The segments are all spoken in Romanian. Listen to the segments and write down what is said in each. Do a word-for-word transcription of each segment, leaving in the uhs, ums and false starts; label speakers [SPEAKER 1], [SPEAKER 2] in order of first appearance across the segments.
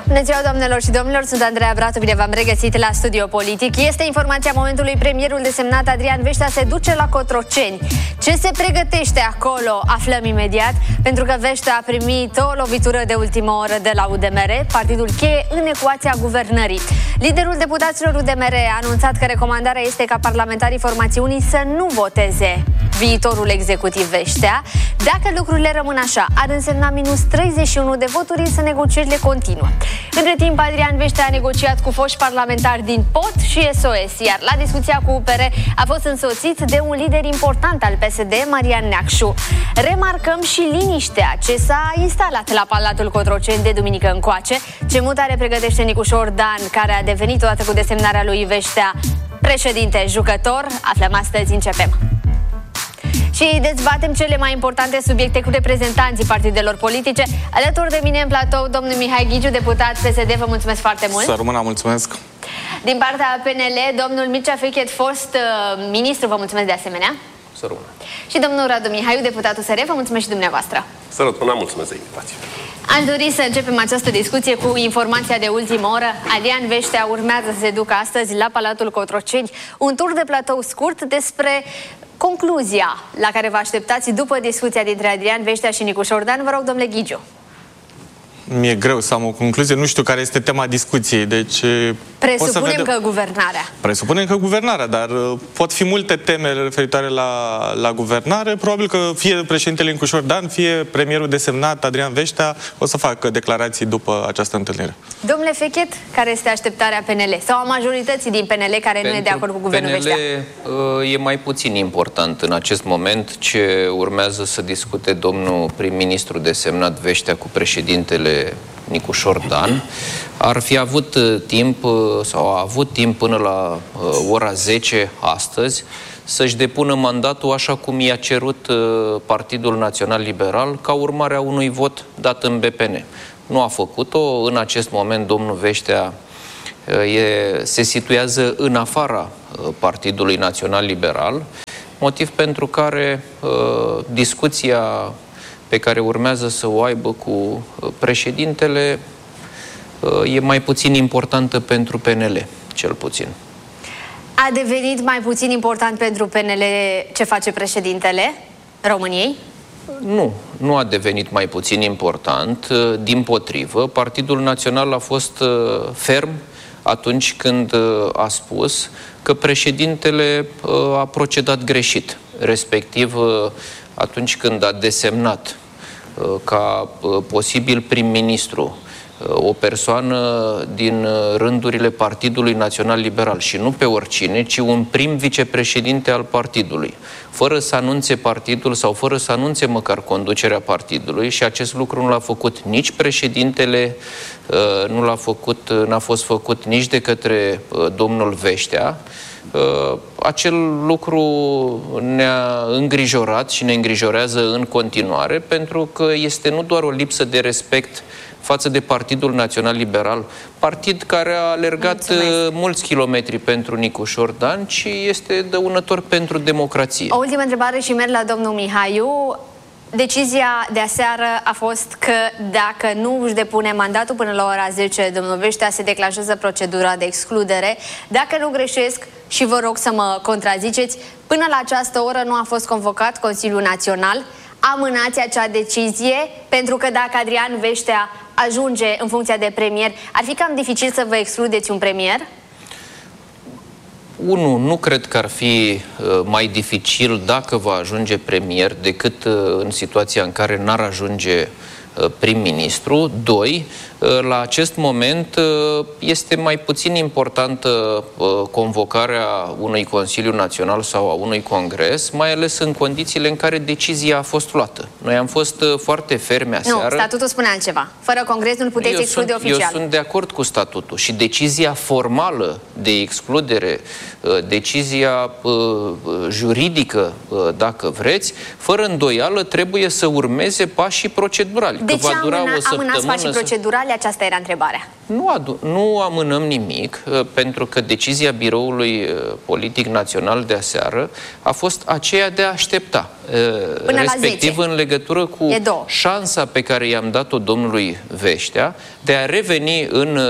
[SPEAKER 1] Bună ziua, doamnelor și domnilor, sunt Andreea Bratu, bine v-am regăsit la Studio Politic. Este informația momentului: premierul desemnat Adrian Veștea se duce la Cotroceni. Ce se pregătește acolo aflăm imediat, pentru că Veștea a primit o lovitură de ultimă oră de la U D M R, partidul cheie în ecuația guvernării. Liderul deputaților U D M R a anunțat că recomandarea este ca parlamentarii formațiunii să nu voteze viitorul executiv Veștea. Dacă lucrurile rămân așa, ar însemna minus treizeci și unu de voturi, însă negocierile continuă. Între timp, Adrian Veștea a negociat cu foști parlamentari din P O T și S O S, iar la discuția cu U P R a fost însoțit de un lider important al P S D, Marian Neacșu. Remarcăm și liniștea ce s-a instalat la Palatul Cotroceni de duminică încoace. Ce mutare pregătește Nicușor Dan, care a devenit odată cu desemnarea lui Veștea președinte jucător? Aflăm astăzi, începem. Și dezbatem cele mai importante subiecte cu reprezentanții partidelor politice. Alături de mine în platou, domnul Mihai Ghigiu, deputat P S D. Vă mulțumesc foarte mult.
[SPEAKER 2] Să rămână, mulțumesc.
[SPEAKER 1] Din partea P N L, domnul Mircea Fechet, fost uh, ministru, vă mulțumesc de asemenea.
[SPEAKER 3] Să rămână.
[SPEAKER 1] Și domnul Radu Mihaiu, deputatul S R, vă mulțumesc și dumneavoastră.
[SPEAKER 3] Să rămână, mulțumesc de invitație.
[SPEAKER 1] Aș dori să începem această discuție cu informația de ultimă oră. Adrian Veștea urmează să se ducă astăzi la Palatul Cotroceni. Un tur de platou scurt despre concluzia la care vă așteptați după discuția dintre Adrian Veștea și Nicușor Dan. Vă rog, domnule Ghigiu.
[SPEAKER 2] Mi-e greu să am o concluzie, nu știu care este tema discuției, deci...
[SPEAKER 1] Presupunem
[SPEAKER 2] vede...
[SPEAKER 1] că guvernarea.
[SPEAKER 2] Presupunem că guvernarea, dar pot fi multe teme referitoare la, la guvernare. Probabil că fie președintele Nicușor Dan, fie premierul desemnat Adrian Veștea o să facă declarații după această întâlnire. Domnule
[SPEAKER 1] Fechet, care este așteptarea P N L? Sau a majorității din P N L care Pentru nu e de acord cu guvernul
[SPEAKER 3] P N L,
[SPEAKER 1] Veștea?
[SPEAKER 3] e mai puțin important în acest moment ce urmează să discute domnul prim-ministru desemnat Veștea cu președintele Nicușor Dan. Ar fi avut timp sau a avut timp până la uh, ora zece astăzi să-și depună mandatul așa cum i-a cerut uh, Partidul Național Liberal ca urmare a unui vot dat în B P N. Nu a făcut-o. În acest moment domnul Veștea uh, e, se situează în afara uh, Partidului Național Liberal, motiv pentru care uh, discuția pe care urmează să o aibă cu președintele e mai puțin importantă pentru P N L, cel puțin.
[SPEAKER 1] A devenit mai puțin important pentru P N L ce face președintele României?
[SPEAKER 3] Nu, nu a devenit mai puțin important. Dimpotrivă, Partidul Național a fost ferm atunci când a spus că președintele a procedat greșit, respectiv atunci când a desemnat ca posibil prim-ministru o persoană din rândurile Partidului Național Liberal și nu pe oricine, ci un prim vicepreședinte al partidului, fără să anunțe partidul sau fără să anunțe măcar conducerea partidului, și acest lucru nu l-a făcut nici președintele, nu l-a făcut, n-a fost făcut nici de către domnul Veștea. Uh, acel lucru ne-a îngrijorat și ne îngrijorează în continuare, pentru că este nu doar o lipsă de respect față de Partidul Național Liberal, partid care a alergat Mulțumesc. mulți kilometri pentru Nicușor Dan, ci este dăunător pentru democrație.
[SPEAKER 1] O ultimă întrebare și merg la domnul Mihaiu. Decizia de aseară a fost că dacă nu își depune mandatul până la ora zece, domnul Veștea, se declanșează procedura de excludere. Dacă nu greșesc, și vă rog să mă contraziceți, până la această oră nu a fost convocat Consiliul Național. Amânați acea decizie, pentru că dacă Adrian Veștea ajunge în funcția de premier, ar fi cam dificil să vă excludeți un premier?
[SPEAKER 3] Unu, nu cred că ar fi uh, mai dificil dacă va ajunge premier decât uh, în situația în care n-ar ajunge uh, prim-ministru. Doi, uh, la acest moment uh, este mai puțin importantă uh, convocarea unui Consiliu Național sau a unui congres, mai ales în condițiile în care decizia a fost luată. Noi am fost uh, foarte fermi aseară.
[SPEAKER 1] Nu, statutul spune altceva. Fără congres nu-l puteți eu exclude
[SPEAKER 3] sunt,
[SPEAKER 1] oficial.
[SPEAKER 3] Eu sunt de acord cu statutul și decizia formală de excludere, decizia uh, juridică, uh, dacă vreți, fără îndoială trebuie să urmeze pașii procedurali.
[SPEAKER 1] De
[SPEAKER 3] că
[SPEAKER 1] ce
[SPEAKER 3] va dura
[SPEAKER 1] amâna,
[SPEAKER 3] o săptămână
[SPEAKER 1] amânați pașii
[SPEAKER 3] să...
[SPEAKER 1] procedurali? Aceasta era întrebarea.
[SPEAKER 3] Nu, nu amânăm nimic, uh, pentru că decizia Biroului uh, Politic Național de aseară a fost aceea de a aștepta.
[SPEAKER 1] Până
[SPEAKER 3] respectiv în legătură cu șansa pe care i-am dat-o domnului Veștea de a reveni în,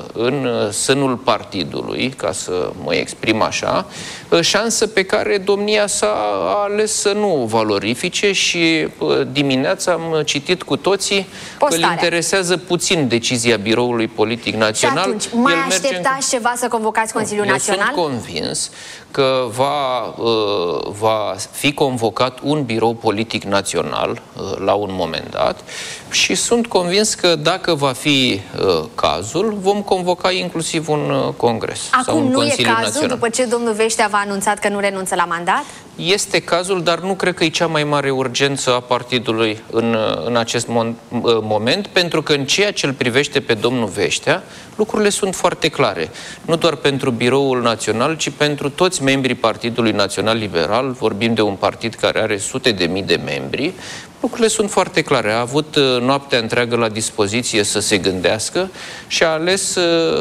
[SPEAKER 3] în sânul partidului, ca să mă exprim așa, șansă pe care domnia sa a ales să nu valorifice și dimineața am citit cu toții Postarea. că îl interesează puțin decizia Biroului Politic Național.
[SPEAKER 1] Și atunci, mai așteptați în... ceva să convocați Consiliul
[SPEAKER 3] Eu
[SPEAKER 1] Național?
[SPEAKER 3] Eu sunt convins că va, uh, va fi convocat un birou politic național uh, la un moment dat și sunt convins că dacă va fi uh, cazul, vom convoca inclusiv un uh, congres.
[SPEAKER 1] Acum
[SPEAKER 3] sau un
[SPEAKER 1] nu
[SPEAKER 3] Consiliu
[SPEAKER 1] e cazul,
[SPEAKER 3] Național.
[SPEAKER 1] După ce domnul Veștea v-a anunțat că nu renunță la mandat?
[SPEAKER 3] Este cazul, dar nu cred că e cea mai mare urgență a partidului în, în acest moment, pentru că în ceea ce îl privește pe domnul Veștea, lucrurile sunt foarte clare. Nu doar pentru Biroul Național, ci pentru toți membrii Partidului Național Liberal. Vorbim de un partid care are sute de mii de membri. Lucrurile sunt foarte clare. A avut noaptea întreagă la dispoziție să se gândească și a ales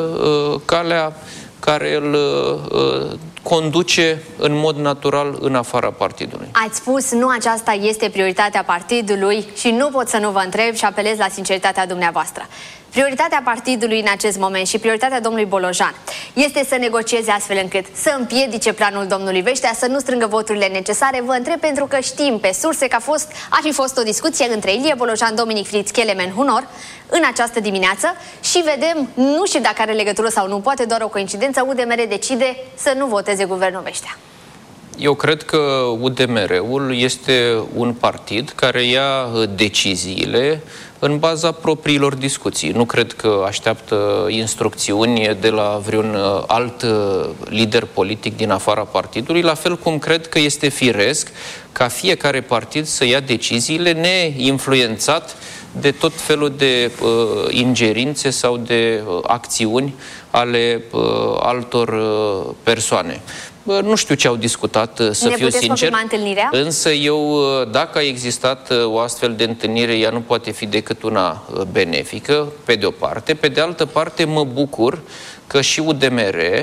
[SPEAKER 3] uh, calea care îl uh, conduce în mod natural în afara partidului.
[SPEAKER 1] Ați spus, nu aceasta este prioritatea partidului și nu pot să nu vă întreb și apelez la sinceritatea dumneavoastră. Prioritatea partidului în acest moment și prioritatea domnului Bolojan este să negocieze astfel încât să împiedice planul domnului Veștea, să nu strângă voturile necesare. Vă întreb pentru că știm pe surse că a fost, ar fi fost o discuție între Ilie Bolojan, Dominic Friț, Kelemen Hunor în această dimineață și vedem, nu știu dacă are legătură sau nu, poate doar o coincidență, U D M R decide să nu voteze guvernul Veștea.
[SPEAKER 3] Eu cred că U D M R-ul este un partid care ia deciziile în baza propriilor discuții. Nu cred că așteaptă instrucțiuni de la vreun alt lider politic din afara partidului, la fel cum cred că este firesc ca fiecare partid să ia deciziile neinfluențat de tot felul de uh, ingerințe sau de uh, acțiuni ale uh, altor uh, persoane. Nu știu ce au discutat, să
[SPEAKER 1] ne
[SPEAKER 3] fiu sincer, însă eu, dacă a existat o astfel de întâlnire, ea nu poate fi decât una benefică, pe de o parte. Pe de altă parte, mă bucur că și U D M R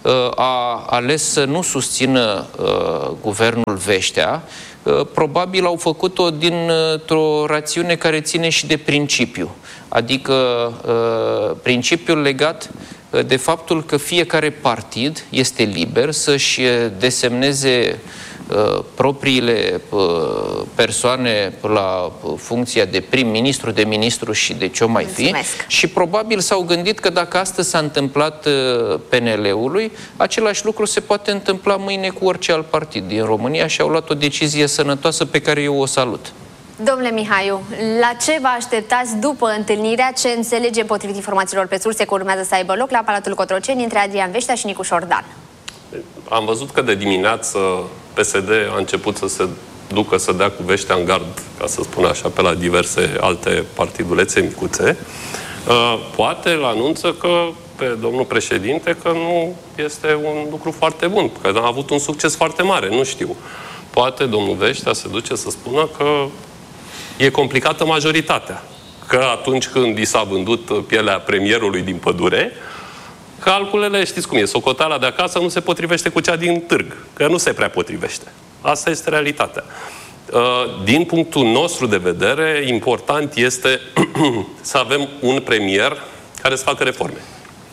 [SPEAKER 3] a ales să nu susțină uh, guvernul Veștea. Uh, probabil au făcut-o dintr-o rațiune care ține și de principiu, adică uh, principiul legat de faptul că fiecare partid este liber să-și desemneze uh, propriile uh, persoane la funcția de prim-ministru, de ministru și de ce o mai fi.
[SPEAKER 1] Mulțumesc.
[SPEAKER 3] Și probabil s-au gândit că dacă astăzi s-a întâmplat uh, P N L-ului, același lucru se poate întâmpla mâine cu orice alt partid din România și au luat o decizie sănătoasă pe care eu o salut.
[SPEAKER 1] Domnule Mihaiu, la ce vă așteptați după întâlnirea ce înțelegem potrivit informațiilor pe surse că urmează să aibă loc la Palatul Cotroceni între Adrian Veștea și Nicu Șordan?
[SPEAKER 4] Am văzut că de dimineață P S D a început să se ducă să dea cu Veștea în gard, ca să spun așa, pe la diverse alte partidulețe micuțe. Poate îl anunță că pe domnul președinte că nu este un lucru foarte bun, că a avut un succes foarte mare, nu știu. Poate domnul Veștea se duce să spună că e complicată majoritatea. Că atunci când i s-a vândut pielea premierului din pădure, calculele, știți cum e, socoteala de acasă nu se potrivește cu cea din târg. Că nu se prea potrivește. Asta este realitatea. Din punctul nostru de vedere, important este să avem un premier care să facă reforme.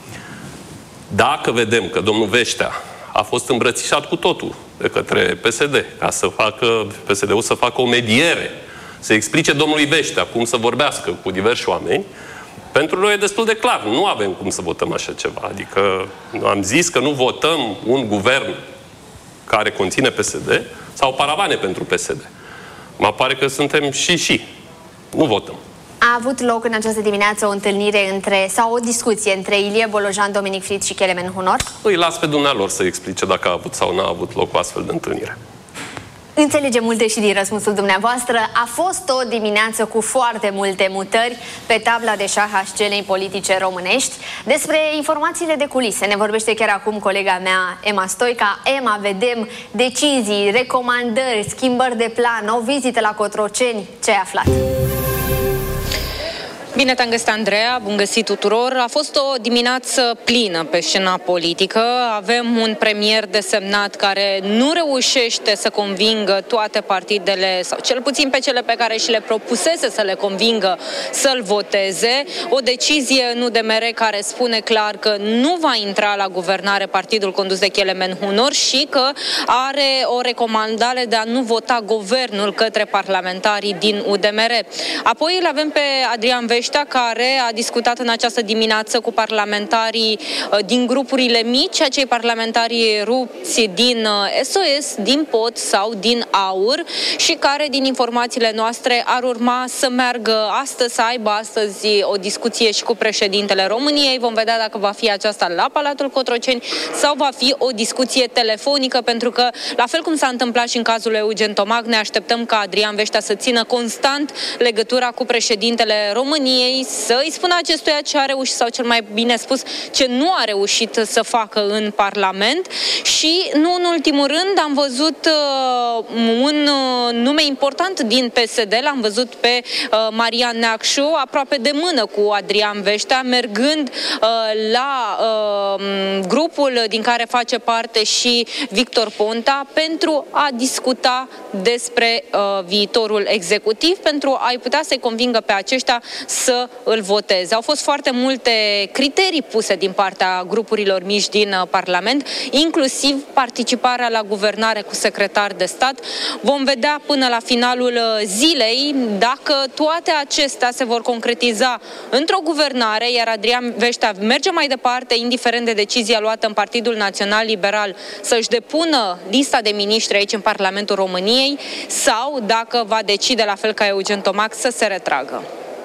[SPEAKER 4] Dacă vedem că domnul Veștea a fost îmbrățișat cu totul de către P S D, ca să facă P S D-ul să facă o mediere, să explice domnului Veștea cum să vorbească cu diversi oameni, pentru noi e destul de clar. Nu avem cum să votăm așa ceva. Adică am zis că nu votăm un guvern care conține P S D sau paravane pentru P S D. Mă pare că suntem și-și. Nu votăm.
[SPEAKER 1] A avut loc în această dimineață o întâlnire între, sau o discuție între Ilie Bolojan, Dominic Friț și Kelemen Hunor?
[SPEAKER 4] Îi las pe dumnealor să explice dacă a avut sau n-a avut loc o astfel de întâlnire.
[SPEAKER 1] Înțelegem multe și din răspunsul dumneavoastră. A fost o dimineață cu foarte multe mutări pe tabla de șah a scenei politice românești. Despre informațiile de culise ne vorbește chiar acum colega mea, Emma Stoica. Emma, vedem decizii, recomandări, schimbări de plan, o vizită la Cotroceni. Ce ai aflat?
[SPEAKER 5] Bine te-am găsit, Andreea, bun găsit tuturor. A fost o dimineață plină pe scena politică. Avem un premier desemnat care nu reușește să convingă toate partidele, sau cel puțin pe cele pe care și le propusese să le convingă să-l voteze. O decizie în U D M R care spune clar că nu va intra la guvernare partidul condus de Kelemen Hunor și că are o recomandare de a nu vota guvernul către parlamentarii din U D M R. Apoi îl avem pe Adrian Veștea, care a discutat în această dimineață cu parlamentarii din grupurile mici, acei parlamentari rupți din S O S, din P O T sau din AUR și care, din informațiile noastre, ar urma să meargă astăzi, să aibă astăzi o discuție și cu președintele României. Vom vedea dacă va fi aceasta la Palatul Cotroceni sau va fi o discuție telefonică, pentru că, la fel cum s-a întâmplat și în cazul lui Eugen Tomac, ne așteptăm ca Adrian Veștea să țină constant legătura cu președintele României, să îi spună acestuia ce a reușit, sau cel mai bine spus, ce nu a reușit să facă în Parlament. Și, nu în ultimul rând, am văzut uh, un uh, nume important din P S D, l-am văzut pe uh, Marian Neacșu, aproape de mână cu Adrian Veștea, mergând uh, la uh, grupul din care face parte și Victor Ponta pentru a discuta despre uh, viitorul executiv, pentru a-i putea să-i convingă pe aceștia să îl voteze. Au fost foarte multe criterii puse din partea grupurilor mici din uh, Parlament, inclusiv participarea la guvernare cu secretar de stat. Vom vedea până la finalul uh, zilei dacă toate acestea se vor concretiza într-o guvernare, iar Adrian Veștea merge mai departe, indiferent de decizia luată în Partidul Național Liberal, să-și depună lista de miniștri aici în Parlamentul României, sau dacă va decide, la fel ca Eugen Tomac, să se retragă.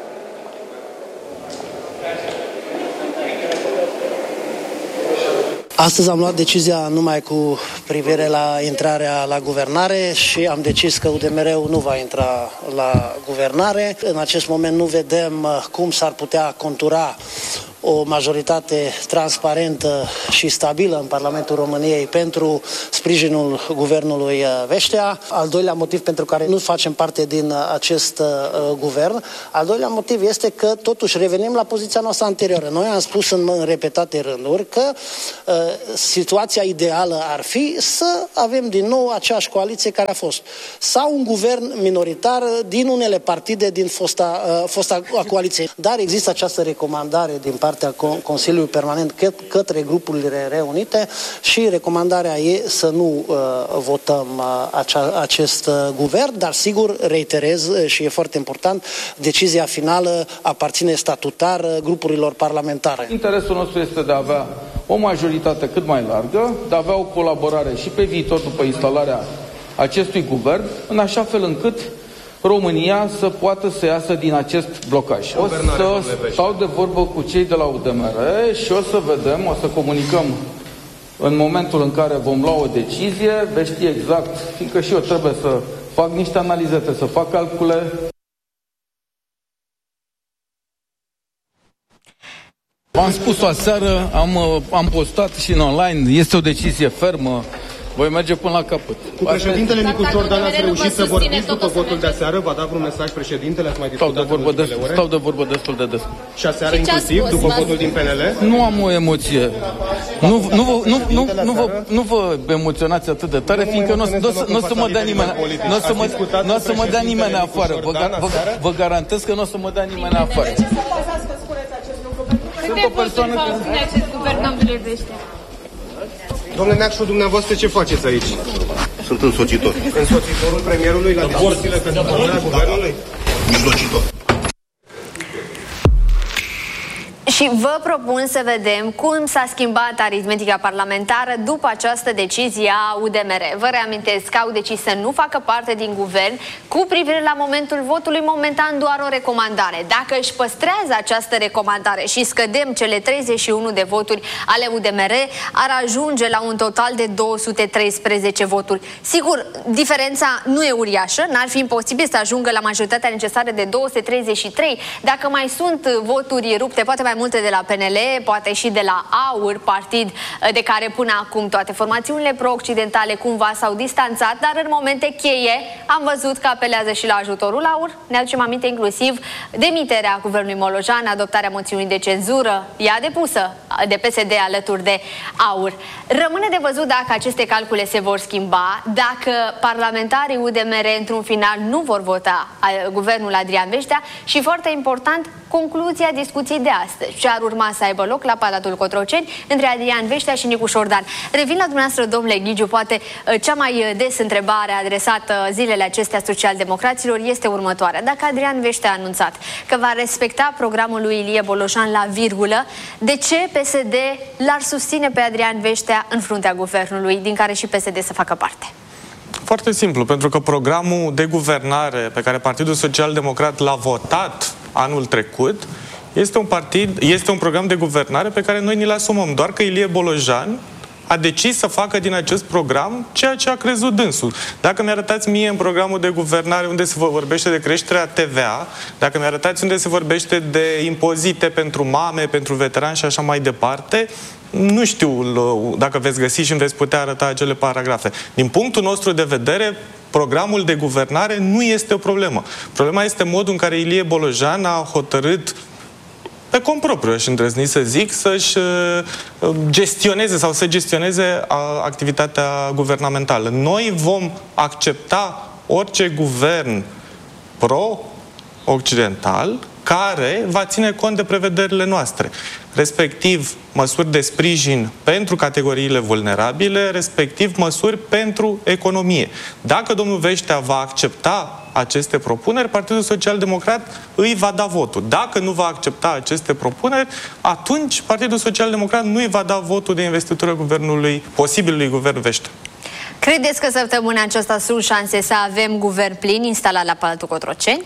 [SPEAKER 6] Astăzi am luat decizia numai cu privire la intrarea la guvernare și am decis că U D M R-ul nu va intra la guvernare. În acest moment nu vedem cum s-ar putea contura o majoritate transparentă și stabilă în Parlamentul României pentru sprijinul guvernului Veștea. Al doilea motiv pentru care nu facem parte din acest uh, guvern, al doilea motiv este că totuși revenim la poziția noastră anterioară. Noi am spus în, în repetate rânduri că uh, situația ideală ar fi să avem din nou aceeași coaliție care a fost. Sau un guvern minoritar din unele partide din fosta, uh, fosta coaliție. Dar există această recomandare din partea Consiliului Permanent că, către grupurile reunite și recomandarea e să nu uh, votăm uh, acea, acest uh, guvern, dar sigur, reiterez uh, și e foarte important, decizia finală aparține statutar uh, grupurilor parlamentare.
[SPEAKER 7] Interesul nostru este de a avea o majoritate cât mai largă, de a avea o colaborare și pe viitor după instalarea acestui guvern, în așa fel încât România să poată să iasă din acest blocaj. O să stau de vorbă cu cei de la U D M R și o să vedem, o să comunicăm în momentul în care vom lua o decizie, veți ști exact, fiindcă și eu trebuie să fac niște analize, trebuie să fac calcule. V-am spus-o aseară, am, am postat și în online, este o decizie fermă. Voi merge până la capăt.
[SPEAKER 8] Cu președintele Nicu Ciordan ați reușit să vorbiți după votul de aseară? V-a dat vreun mesaj președintele? Ați mai discutat
[SPEAKER 7] stau de vorbă, destul, stau de vorbă destul de des.
[SPEAKER 8] Și aseară inclusiv, după votul din P N L?
[SPEAKER 7] Nu am o emoție. Nu, nu, vă, nu, nu, nu, vă, nu vă emoționați atât de tare, fiindcă nu o să mă dea nimeni, nu o să mă, nu o să mă dea nimeni afară. Vă, vă, vă garantez că nu o să mă dea nimeni afară.
[SPEAKER 9] De ce să lăsați că spuneți acest lucru? Pentru că
[SPEAKER 7] sunt o persoană
[SPEAKER 9] care... acest guvern domnule Veștea.
[SPEAKER 8] Domnule Neacșu, dumneavoastră ce faceți aici?
[SPEAKER 10] Sunt însoțitor.
[SPEAKER 8] Însoțitorul premierului la discuțiile pentru formarea guvernului?
[SPEAKER 10] Mijlocitor.
[SPEAKER 1] Și vă propun să vedem cum s-a schimbat aritmetica parlamentară după această decizie a U D M R. Vă reamintesc că au decis să nu facă parte din guvern cu privire la momentul votului, momentan doar o recomandare. Dacă își păstrează această recomandare și scădem cele treizeci și unu de voturi ale U D M R, ar ajunge la un total de două sute treisprezece voturi. Sigur, diferența nu e uriașă, n-ar fi imposibil să ajungă la majoritatea necesară de două sute treizeci și trei. Dacă mai sunt voturi rupte, poate mai multe multe de la P N L, poate și de la AUR, partid de care până acum toate formațiunile pro-occidentale cumva s-au distanțat, dar în momente cheie am văzut că apelează și la ajutorul AUR. Ne aducem aminte inclusiv demiterea guvernului Molojan, adoptarea moțiunii de cenzură, ea depusă de P S D alături de AUR. Rămâne de văzut dacă aceste calcule se vor schimba, dacă parlamentarii U D M R într-un final nu vor vota guvernul Adrian Veștea și, foarte important, concluzia discuției de astăzi, ce ar urma să aibă loc la Palatul Cotroceni între Adrian Veștea și Nicu Șordan. Revin la dumneavoastră, domnule Ghigiu, poate cea mai des întrebare adresată zilele acestea socialdemocraților este următoarea. Dacă Adrian Veștea a anunțat că va respecta programul lui Ilie Bolojan la virgulă, de ce P S D l-ar susține pe Adrian Veștea în fruntea guvernului, din care și P S D să facă parte?
[SPEAKER 2] Foarte simplu, pentru că programul de guvernare pe care Partidul Social Democrat l-a votat anul trecut este un partid, este un program de guvernare pe care noi ni-l asumăm, doar că Ilie Bolojan a decis să facă din acest program ceea ce a crezut dânsul. Dacă mi-arătați mie în programul de guvernare unde se vorbește de creșterea T V A, dacă mi-arătați unde se vorbește de impozite pentru mame, pentru veterani și așa mai departe, nu știu dacă veți găsi și îmi veți putea arăta acele paragrafe. Din punctul nostru de vedere, programul de guvernare nu este o problemă. Problema este modul în care Ilie Bolojan a hotărât pe cont propriu, aș îndrăzni să zic, să-și gestioneze sau să gestioneze activitatea guvernamentală. Noi vom accepta orice guvern pro-occidental care va ține cont de prevederile noastre, respectiv măsuri de sprijin pentru categoriile vulnerabile, respectiv măsuri pentru economie. Dacă domnul Veștea va accepta aceste propuneri, Partidul Social Democrat îi va da votul. Dacă nu va accepta aceste propuneri, atunci Partidul Social Democrat nu îi va da votul de investitură guvernului, posibilului guvern Veștea.
[SPEAKER 1] Credeți că săptămâna aceasta sunt șanse să avem guvern plin instalat la Palatul Cotroceni?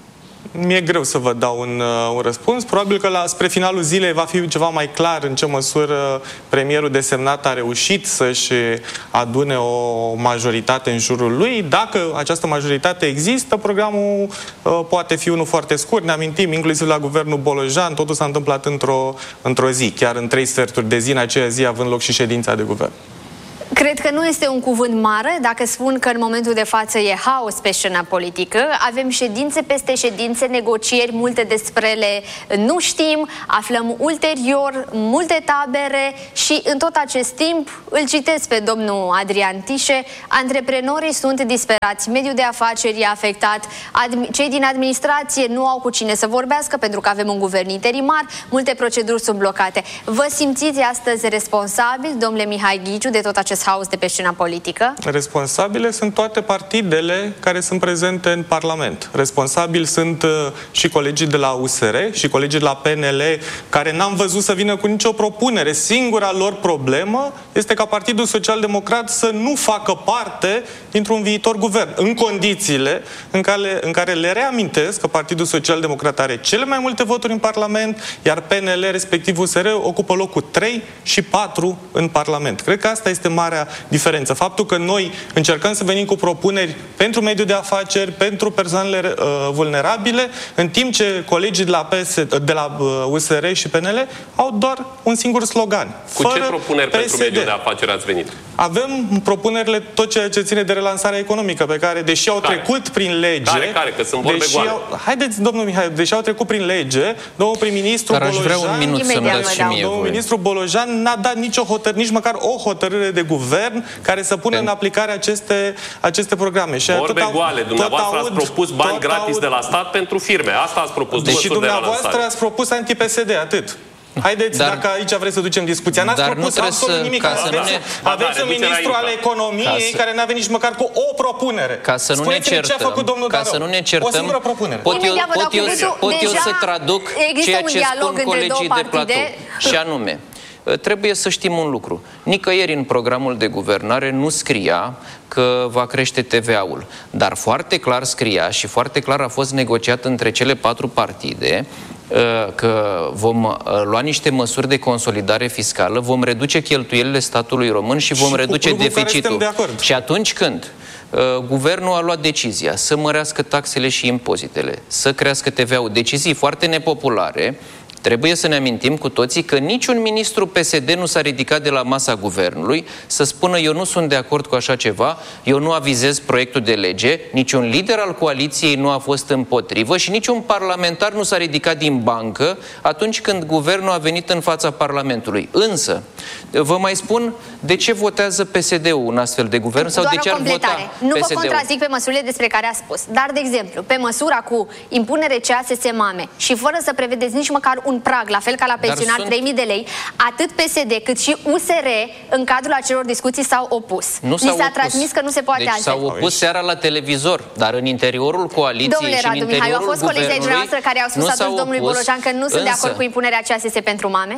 [SPEAKER 2] Mi-e greu să vă dau un, uh, un răspuns. Probabil că la, spre finalul zilei va fi ceva mai clar în ce măsură premierul desemnat a reușit să-și adune o majoritate în jurul lui. Dacă această majoritate există, programul uh, poate fi unul foarte scurt. Ne amintim, inclusiv la guvernul Bolojan, totul s-a întâmplat într-o, într-o zi, chiar în trei sferturi de zi, în aceea zi având loc și ședința de guvern.
[SPEAKER 1] Cred că nu este un cuvânt mare dacă spun că în momentul de față e haos pe scena politică. Avem ședințe peste ședințe, negocieri, multe despre ele nu știm, aflăm ulterior multe tabere și în tot acest timp îl citesc pe domnul Adrian Tișe, antreprenorii sunt disperați, mediul de afaceri e afectat, cei din administrație nu au cu cine să vorbească pentru că avem un guvern interimar, multe proceduri sunt blocate. Vă simțiți astăzi responsabili, domnule Mihai Ghigiu, de tot acest haos de pe scena politică?
[SPEAKER 2] Responsabile sunt toate partidele care sunt prezente în Parlament. Responsabili sunt uh, și colegii de la U S R și colegii de la P N L care n-am văzut să vină cu nicio propunere. Singura lor problemă este ca Partidul Social Democrat să nu facă parte dintr-un viitor guvern, în condițiile în care, în care le reamintesc că Partidul Social Democrat are cele mai multe voturi în Parlament, iar P N L, respectiv U S R, ocupă locul trei și patru în Parlament. Cred că asta este marea diferență. Faptul că noi încercăm să venim cu propuneri pentru mediul de afaceri, pentru persoanele uh, vulnerabile, în timp ce colegii de la, P S, de la uh, U S R și P N L au doar un singur slogan.
[SPEAKER 4] Cu ce propuneri
[SPEAKER 2] P S D.
[SPEAKER 4] pentru mediul de afaceri ați venit?
[SPEAKER 2] Avem propunerile, tot ceea ce ține de relansarea economică, pe care, deși au care? trecut prin lege...
[SPEAKER 4] Care, care? Că sunt vorbe goale.
[SPEAKER 2] Au, haideți, domnul Mihai, deși au trecut prin lege, domnul prim-ministru Bolojan...
[SPEAKER 3] Dar aș vrea un minut să-mi dați și mie
[SPEAKER 2] Domnul
[SPEAKER 3] voie.
[SPEAKER 2] ministru Bolojan n-a dat nicio hotăr, nici măcar o hotărâre de guvern care să pună în aplicare aceste, aceste programe. Și
[SPEAKER 4] vorbe
[SPEAKER 2] tot
[SPEAKER 4] goale. Dumneavoastră ați propus bani gratis
[SPEAKER 2] aud,
[SPEAKER 4] de la stat pentru firme. Asta ați propus.
[SPEAKER 2] Deși dumneavoastră ați propus anti-P S D, atât. Haideți, dar, dacă aici vreți să ducem discuția. N-ați propus absolut nimic.
[SPEAKER 3] Ca să
[SPEAKER 2] aveți
[SPEAKER 3] ne,
[SPEAKER 2] aveți un ministru al economiei să, care n-a venit nici măcar cu o propunere.
[SPEAKER 3] Ca să nu ne certăm,
[SPEAKER 2] ce a făcut domnul
[SPEAKER 3] ca
[SPEAKER 2] Darău.
[SPEAKER 3] să nu ne certăm,
[SPEAKER 2] o singură propunere.
[SPEAKER 3] Pot eu, pot eu, pot eu să traduc ceea ce spun colegii de platou. Și anume, trebuie să știm un lucru. Nicăieri în programul de guvernare nu scria că va crește T V A-ul. Dar foarte clar scria și foarte clar a fost negociat între cele patru partide că vom lua niște măsuri de consolidare fiscală, vom reduce cheltuielile statului român și vom și reduce deficitul. Și atunci când guvernul a luat decizia să mărească taxele și impozitele, să crească T V A-ul, decizii foarte nepopulare, Trebuie să ne amintim cu toții că niciun ministru P S D nu s-a ridicat de la masa guvernului să spună eu nu sunt de acord cu așa ceva, eu nu avizez proiectul de lege, niciun lider al coaliției nu a fost împotrivă și niciun parlamentar nu s-a ridicat din bancă atunci când guvernul a venit în fața Parlamentului. Însă, vă mai spun de ce votează P S D-ul un astfel de guvern sau
[SPEAKER 1] Doar
[SPEAKER 3] de ce
[SPEAKER 1] o
[SPEAKER 3] ar vota
[SPEAKER 1] completare. Nu
[SPEAKER 3] P S
[SPEAKER 1] vă
[SPEAKER 3] D-ul.
[SPEAKER 1] contrazic pe măsurile despre care a spus. Dar, de exemplu, pe măsura cu impunere C A S S mame și fără să prevedeți nici măcar un prag, la fel ca la pensionar
[SPEAKER 3] sunt...
[SPEAKER 1] trei mii de lei, atât P S D cât și U S R în cadrul acelor discuții s-au opus.
[SPEAKER 3] Nu
[SPEAKER 1] Ni s-a transmis că nu se poate
[SPEAKER 3] deci
[SPEAKER 1] altfel.
[SPEAKER 3] s-au opus seara la televizor, dar în interiorul coaliției
[SPEAKER 1] Domnule
[SPEAKER 3] și în
[SPEAKER 1] Radu
[SPEAKER 3] interiorul
[SPEAKER 1] Mihai, au fost colegii ai dumneavoastră care au spus atunci domnului
[SPEAKER 3] opus,
[SPEAKER 1] Bolojan că nu sunt
[SPEAKER 3] însă...
[SPEAKER 1] de acord cu impunerea C A S S pentru mame?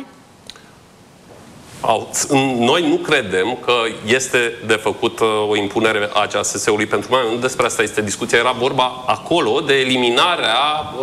[SPEAKER 4] Noi nu credem că este de făcut o impunere a C A S S-ului pentru mame. Nu despre asta este discuția. Era vorba acolo de eliminarea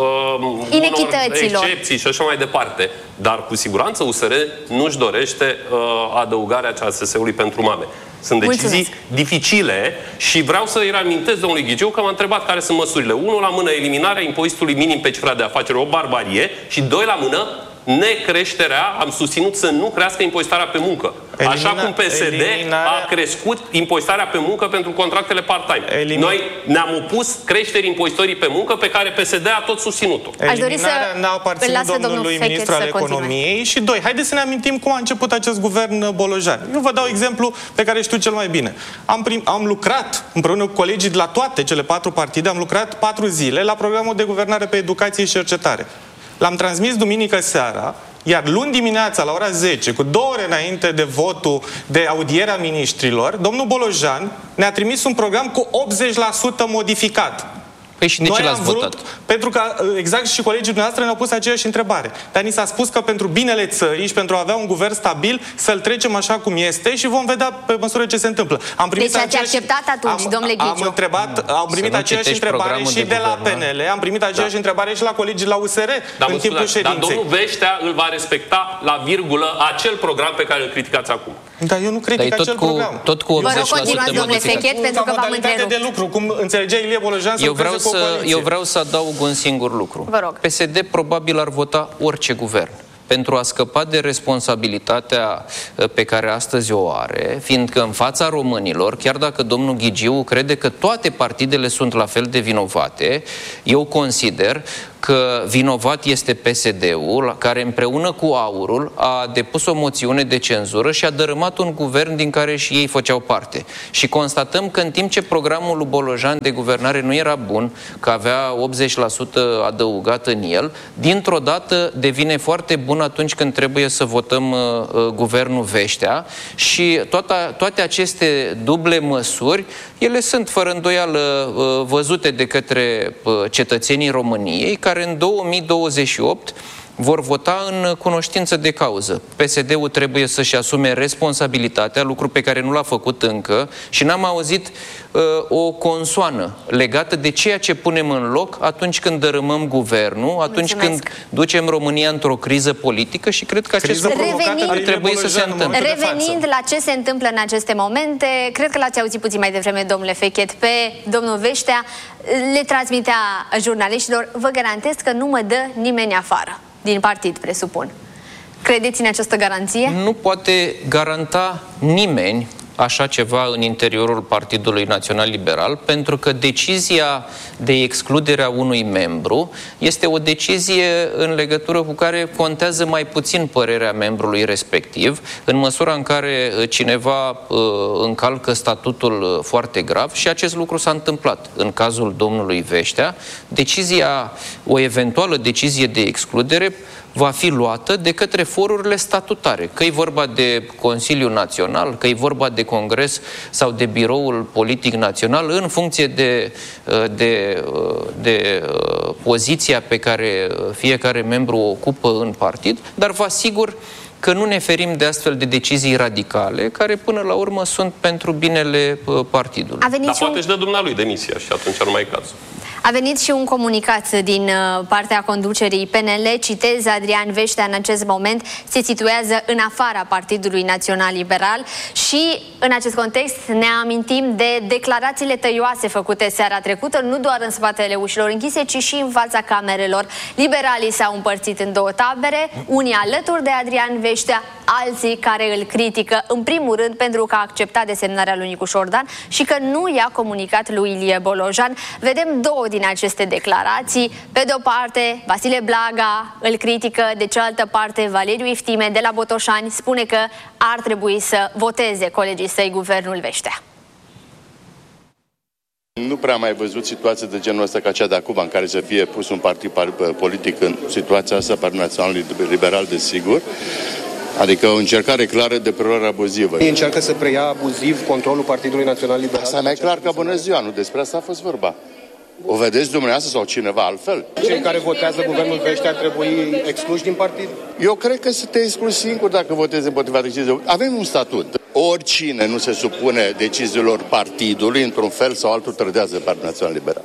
[SPEAKER 4] uh,
[SPEAKER 1] inechităților,
[SPEAKER 4] unor excepții și așa mai departe. Dar cu siguranță U S R nu-și dorește uh, adăugarea C A S S-ului pentru mame. Sunt decizii Mulțumesc. dificile și vreau să îi reamintesc domnului Ghigeu că m-a întrebat care sunt măsurile. Unul la mână, eliminarea impozitului minim pe cifra de afaceri, o barbarie, și doi la mână, necreșterea, am susținut să nu crească impozitarea pe muncă. Elimina, Așa cum P S D eliminarea... a crescut impozitarea pe muncă pentru contractele part-time. Elimin... Noi ne-am opus creșterii impozitorii pe muncă pe care P S D a tot susținut-o.
[SPEAKER 2] Eliminarea n-a aparținut domnului ministru al economiei. Și doi, haideți să ne amintim cum a început acest guvern Bolojan. Eu vă dau exemplu pe care știu cel mai bine. Am, prim... am lucrat împreună cu colegii de la toate cele patru partide, am lucrat patru zile la programul de guvernare pe educație și cercetare. L-am transmis duminică seara, iar luni dimineața, la ora zece, cu două ore înainte de votul de audierea ministrilor, domnul Bolojan ne-a trimis un program cu optzeci la sută modificat.
[SPEAKER 3] Păi și de
[SPEAKER 2] Noi
[SPEAKER 3] ce l-ați
[SPEAKER 2] am vrut,
[SPEAKER 3] votat?
[SPEAKER 2] Pentru că, exact, și colegii noastre ne-au pus aceeași întrebare. Dar ni s-a spus că pentru binele țării și pentru a avea un guvern stabil, să-l trecem așa cum este și vom vedea pe măsură ce se întâmplă. Am primit
[SPEAKER 1] deci
[SPEAKER 2] aceeași...
[SPEAKER 1] ați acceptat atunci,
[SPEAKER 2] am,
[SPEAKER 1] domnule Ghiciu.
[SPEAKER 2] Am întrebat, am primit aceeași întrebare și de, de la P N L, am primit aceeași da. întrebare și la colegii la U S R
[SPEAKER 4] da,
[SPEAKER 2] în timpul ședinței.
[SPEAKER 4] Dar domnul Veștea îl va respecta la virgulă acel program pe care îl criticați acum.
[SPEAKER 2] Dar eu nu critic
[SPEAKER 3] tot
[SPEAKER 2] acel
[SPEAKER 3] cu,
[SPEAKER 2] program.
[SPEAKER 3] Tot cu
[SPEAKER 1] Vă rog, continuați, domnule Fechet, pentru că v-am întrerupt.
[SPEAKER 2] de lucru, cum înțelegea Ilie Bolojan să
[SPEAKER 3] eu vreau
[SPEAKER 2] să,
[SPEAKER 3] să, eu vreau să adaug un singur lucru.
[SPEAKER 1] Vă rog.
[SPEAKER 3] P S D probabil ar vota orice guvern pentru a scăpa de responsabilitatea pe care astăzi o are, fiindcă în fața românilor, chiar dacă domnul Ghigiu crede că toate partidele sunt la fel de vinovate, eu consider că vinovat este P S D-ul, care împreună cu Aurul a depus o moțiune de cenzură și a dărâmat un guvern din care și ei făceau parte. Și constatăm că în timp ce programul lui Bolojan de guvernare nu era bun, că avea optzeci la sută adăugat în el, dintr-o dată devine foarte bun atunci când trebuie să votăm uh, uh, guvernul Veștea și toate, toate aceste duble măsuri, ele sunt fără îndoială uh, văzute de către uh, cetățenii României, care în două mii douăzeci și opt vor vota în cunoștință de cauză. P S D-ul trebuie să-și asume responsabilitatea, lucru pe care nu l-a făcut încă, și n-am auzit uh, o consoană legată de ceea ce punem în loc atunci când dărâmăm guvernul, atunci Mulțumesc. când ducem România într-o criză politică și cred că acest lucru ar trebui să se întâmple.
[SPEAKER 1] Revenind la ce se întâmplă în aceste momente, cred că l-ați auzit puțin mai devreme, domnule Fechet, pe domnul Veștea, le transmitea jurnaliștilor, vă garantez că nu mă dă nimeni afară. Din partid, presupun. Credeți în această garanție?
[SPEAKER 3] Nu poate garanta nimeni așa ceva în interiorul Partidului Național Liberal, pentru că decizia de excludere a unui membru este o decizie în legătură cu care contează mai puțin părerea membrului respectiv, în măsura în care cineva uh, încalcă statutul foarte grav, și acest lucru s-a întâmplat în cazul domnului Veștea. Decizia, o eventuală decizie de excludere va fi luată de către forurile statutare, că e vorba de Consiliul Național, că e vorba de Congres sau de Biroul Politic Național, în funcție de, de, de poziția pe care fiecare membru o ocupă în partid, dar vă asigur că nu ne ferim de astfel de decizii radicale, care până la urmă sunt pentru binele partidului.
[SPEAKER 4] Dar poate își dă dumnealui demisia și atunci nu mai e cazul.
[SPEAKER 1] A venit și un comunicat din partea conducerii P N L. Citez: Adrian Veștea în acest moment se situează în afara Partidului Național Liberal și în acest context ne amintim de declarațiile tăioase făcute seara trecută, nu doar în spatele ușilor închise, ci și în fața camerelor. Liberalii s-au împărțit în două tabere, unii alături de Adrian Veștea, alții care îl critică, în primul rând pentru că a acceptat desemnarea lui Nicu Șordan și că nu i-a comunicat lui Ilie Bolojan. Vedem două din aceste declarații. Pe de o parte, Vasile Blaga îl critică, de cealaltă parte Valeriu Iftime de la Botoșani spune că ar trebui să voteze colegii săi guvernul Veștea.
[SPEAKER 10] Nu prea am mai văzut situații de genul ăsta ca cea de acum, în care să fie pus un partid politic în situația asta, Partidul Național Liberal, desigur. Adică o încercare clară de preluare abuzivă.
[SPEAKER 8] Ei încearcă să preia abuziv controlul Partidului Național Liberal.
[SPEAKER 10] Asta mai clar ca bună ziua, nu despre asta a fost vorba. O vedeți dumneavoastră sau cineva altfel?
[SPEAKER 8] Cei care votează guvernul Veștea ar trebui excluși din partid?
[SPEAKER 10] Eu cred că să te excluzi singur dacă votezi împotriva deciziei. Avem un statut. Oricine nu se supune deciziilor partidului, într-un fel sau altul, trădează Partidul Național Liberal.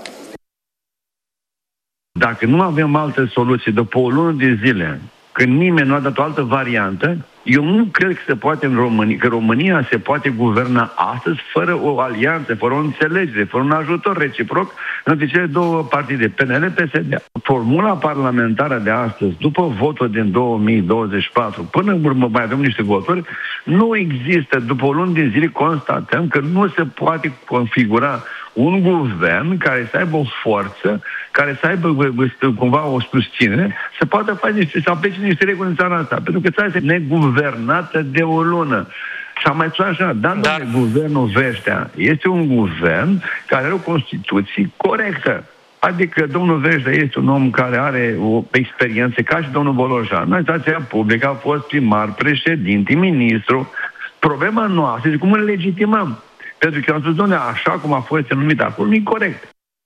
[SPEAKER 11] Dacă nu avem alte soluții după o lună de zile, când nimeni nu a dat o altă variantă, eu nu cred că se poate în România, că România se poate guverna astăzi fără o alianță, fără o înțelegere, fără un ajutor reciproc între cele două partide, P N L P S D. Formula parlamentară de astăzi, după votul din două mii douăzeci și patru, până în urmă mai avem niște voturi, nu există. După o lună de zile constatăm că nu se poate configura un guvern care să aibă o forță, care să aibă cumva o susținere, să poată face niște, să aplice niște reguli în țara asta. Pentru că țara este neguvernată de o lună. S-a mai spus așa, dar Dar... guvernul Veștea este un guvern care are o Constituție corectă. Adică domnul Veștea este un om care are o experiență, ca și domnul Bolojan. În administrația publică a fost primar, președinte, ministru. Problema noastră este cum îl legitimăm. Pentru că am spus, doamne, așa cum a fost numit acolo, nu e corect.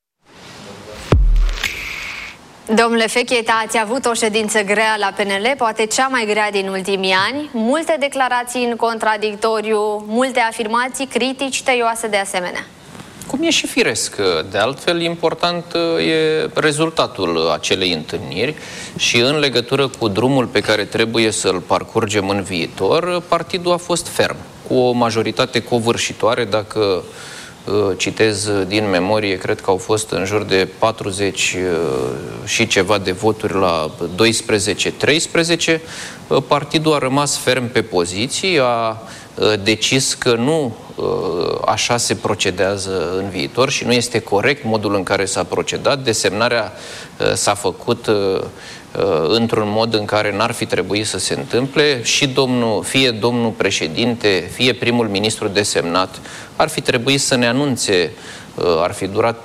[SPEAKER 1] Domnule Fecheta, ați avut o ședință grea la P N L, poate cea mai grea din ultimii ani, multe declarații în contradictoriu, multe afirmații, critici tăioase de asemenea.
[SPEAKER 3] Cum e și firesc. De altfel, important e rezultatul acelei întâlniri și în legătură cu drumul pe care trebuie să-l parcurgem în viitor, partidul a fost ferm, cu o majoritate covârșitoare. Dacă citez din memorie, cred că au fost în jur de patruzeci și ceva de voturi la doisprezece treisprezece. Partidul a rămas ferm pe poziții, a decis că nu așa se procedează în viitor și nu este corect modul în care s-a procedat. Desemnarea s-a făcut într-un mod în care n-ar fi trebuit să se întâmple și domnul, fie domnul președinte, fie primul ministru desemnat ar fi trebuit să ne anunțe, ar fi durat